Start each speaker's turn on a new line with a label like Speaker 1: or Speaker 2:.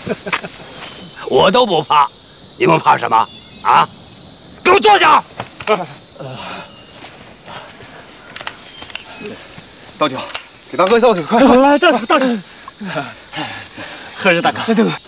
Speaker 1: 我都不怕，你们怕什么？啊！给我坐下！
Speaker 2: 倒酒，给大哥倒酒，快！
Speaker 3: 来，大酒。
Speaker 4: 喝着，大哥。